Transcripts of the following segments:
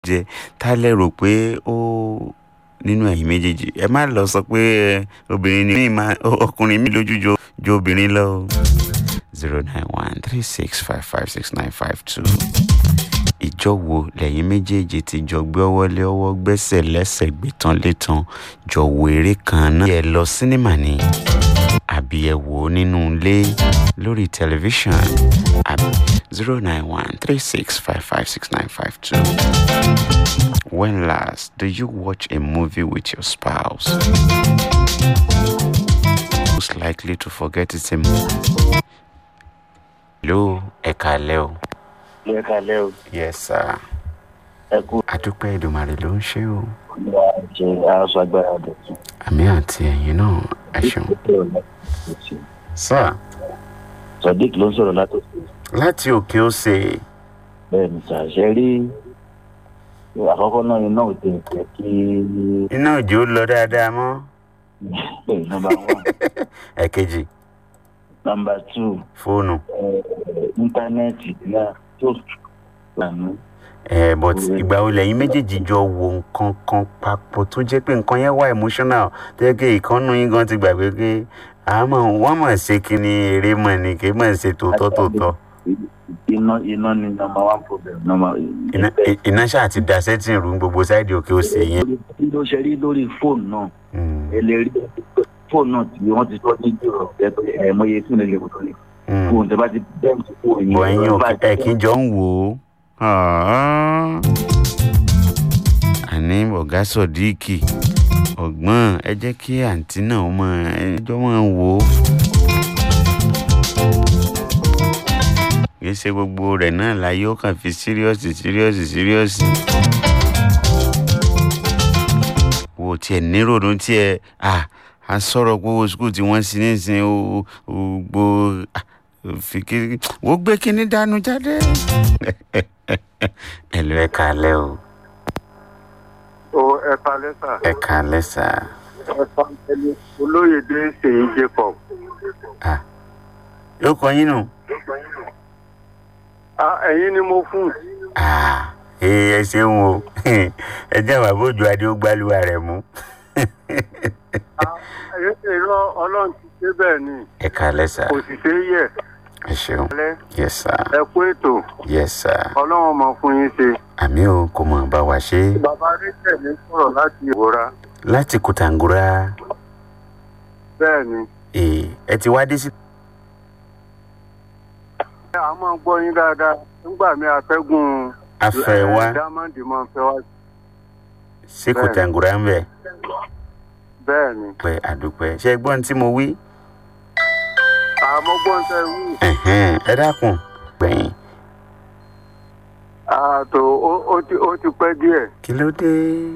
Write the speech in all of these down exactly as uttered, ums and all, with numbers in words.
jẹ́ tá lẹ rò pé ó nínú ẹ̀yin méjèèjì ẹ má lọ sọ pé obìnrin ni mí máa ọkùnrin mi lójú jo jo obìnrin lọ. zero nine one three six five five six nine five two. ìjọ wo lẹ́yìn méjèèjì ti jọ gbé ọwọ́ lé ọwọ́ gbẹ́sẹ̀ lẹ́sẹ̀ gbé tán létan jọ wo eré kan náà. ẹ lọ sínímà ni àbí ẹ wò ó nínú ilé lórí tẹlifíṣàn àbí zero nine one three six five five six nine five two. When last do you watch a movie with your spouse? Most likely to forget it's a movie. Hello, ẹ káalẹ́ o. Ẹ káalẹ́ o. Yes, sir. Ẹ kú. Adúpẹ́ Èdùmàrè ló ń ṣe o. Ṣe aṣọ agbára dọ̀tun. Àmì àti ẹ̀yin náà ẹ ṣeun. Sir. Sadiq ló ń sọ̀rọ̀ láti òkè. Láti òkè ó ṣe. Bẹ́ẹ̀ni ṣàṣẹ rí àkọ́kọ́ náà iná ò tẹ̀ tẹ̀ kí. Iná òjò lọ dáadáa mọ́. Bẹ́ẹ̀ni nọ́mbà one. Ẹ̀kejì. Nọ́mbà two. Fóònù. Íńtánẹ́ẹ̀tì náà tó lànà. Eh, but ìgbà wo lẹ́yìn méjèèjì jọ wo nǹkan kan papọ̀ tó jẹ́ pé nǹkan yẹn wà emotional tó yẹ kí ìkànnù yín gan ti gbàgbé pé àmọ́ wọ́n mọ̀ ṣe kí ni eré mọ̀ ni kì í mọ̀ ṣe tòótọ́ tòótọ́. Iná iná ni number one problem. Number iná iná ṣáà ti da setting room gbogbo sáìdì òkè ó ṣe yẹn. ló ṣe rí lórí fóònù náà ẹlẹ́rìí fóònù náà tí wọ́n ti sọ ní ìjọ ẹ̀mọye tí mo lè wò tó ní fóònù tẹ́ bá ti bẹ́ẹ̀ ti fóònù yẹn. bọ̀ ẹ̀yin ẹ̀ kí n jọ ń wò ó. àní ọ̀gá Sọ̀díkì ọ̀gbọ́n ẹ jẹ́ kí àǹtí náà mọ ẹjọ́ máa wò ó. kì í ṣe gbogbo rẹ̀ náà láyé ó kàn fi síríọ́sì síríọ́sì síríọ́sì. wo tiẹ̀ níròdùn tiẹ̀ à á sọ̀rọ̀ gbogbo skul tí wọ́n sì ní ìsìn ó gbó fìkì wọ́n gbé kínní dànù jáde. ẹ lọ ẹ káalẹ́ o. o ẹ káalẹ́ sà. ẹ káalẹ́ sà. ẹ káalẹ́ Olóyèdé Ṣèyí Jacob. ah yóò kọ yín nù. ah ẹ̀yin ni mo fún. ah ẹ ẹ ṣeun o ẹ jẹ́ àwọn àbójú adé ó gbálùwà rẹ̀ mú. èrò Ọlọ́run ti ṣe bẹ́ẹ̀ ni. ẹ káalẹ́ sà. kò sì ṣe yẹ. ẹ ṣeun. yes sir. ẹ kú ètò. yes sir. Ọlọ́run mọ̀ fún yín ṣe. àmì o kò mọ̀ bá wa ṣe. bàbá rachel ní sọ̀rọ̀ láti ìwòra. láti Kòtàngórà. bẹ́ẹ̀ ni. ee ẹ ti wá dé sí. a máa gbọ́ yín dáadáa nígbà mi àtẹ́gùn. afẹ́ wa. diamond máa ń fẹ́ wá. sí Kòtàngórà ń bẹ̀. bẹ́ẹ̀ ni. pé àdúpẹ́ ṣe gbọ́n tí mo wí. àmọ́ gbọ́n tẹ́ wí. ẹ dákun gbẹ̀yìn. àtò ó ti pẹ́ díẹ̀. kí ló dé.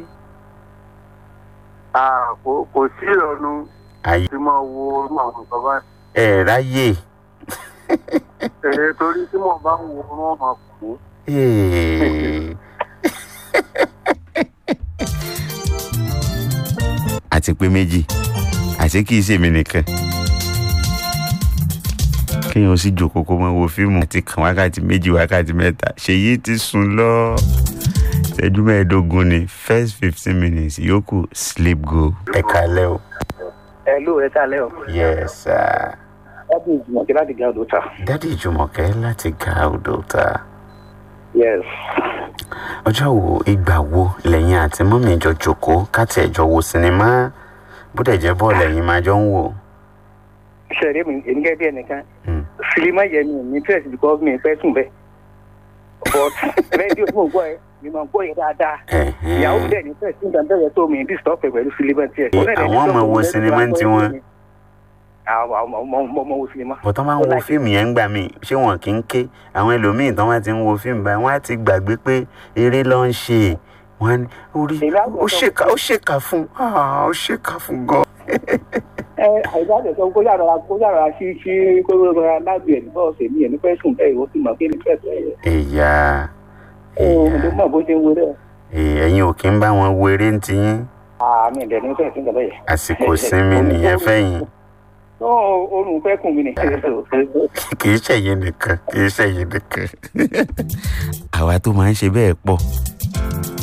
kò sí ìrọ̀nù ayé. tí máa wo orú àwọn nǹkan báyìí. ẹ ráyè. èyí torí tí mo bá ń wo wọn máa kú. àti pé méjì àti kì í ṣe èmi nìkan kéèyàn ó sì jókòó kó máa wo fíìmù àti kàn wákàtí méjì wákàtí mẹ́ta ṣèyí ti sùn lọ ìṣẹ́jú mẹ́ẹ̀ẹ́dógún ni first fifteen minutes yòókù sleep go. ẹ káalẹ́ o. ẹ ló ẹ káalẹ́ o. yes sir. dádì Ìjùmọ̀kẹ́ láti ga odò ta. dádì Ìjùmọ̀kẹ́ láti ga odò ta. yes. ọjọ́ wo ìgbà wo lẹ́yìn àti mọ́mí jọ jókòó káti ẹ̀jọ̀ wo sinimá bódẹ̀ jẹ́ bọ́ọ̀lù ẹ̀yìn máa jọ ń wò. ṣẹ̀rí mi èmi gẹ́gẹ́ bí ẹnìkan sinimá yẹn mi ní interest because mi fẹ́ sùn bẹ́ẹ̀ but rédíò tí mo gbọ́ ẹ mi máa gbọ́ yẹn dáadáa ìyàwó mi dẹ̀ ní interest nígbà bẹ́ẹ̀ tó mi bí stop pẹ̀lú sinimá tiẹ̀. àwọn ọmọ wo sinimá ti wọn. àwọn ọmọ wo sinimá. bọ́tọ́ máa ń wo fíìmù yẹn ń gbà mí ṣé wọn kì í ké àwọn ẹlòmíì tán wá ti ń wo fíìmù báyìí wọ́n á ti gbàgbé pé eré ló ń ṣe wọ́n orí ó ṣèkà ó ṣèkà fún ó ṣèkà fún gan. ẹ àìdájọ sọ kó yàrá kó yàrá sí sí kó yàrá lábì ẹ nípa ọ̀sẹ̀ mi ẹ ní fẹ́ sùn bẹ́ẹ̀ ìwọ sì mọ̀ pé ní fẹ́ sùn ẹ. ẹ̀yà ẹ̀yà ó mọ̀ bó ṣe ń wo rẹ̀. ẹ̀yin ò kí ń bá wọn wo eré ń tiyín. àmì ìdẹ̀ ní fẹ́ sùn bẹ́ẹ̀. àsìkò sinmi nìyẹn fẹ́yìn. oorun fẹ́ kùn mí ni. kì í ṣẹ̀yìn nìkan kì í ṣẹ̀yìn nìkan àwa tó máa ń ṣe bẹ́ẹ̀ pọ̀.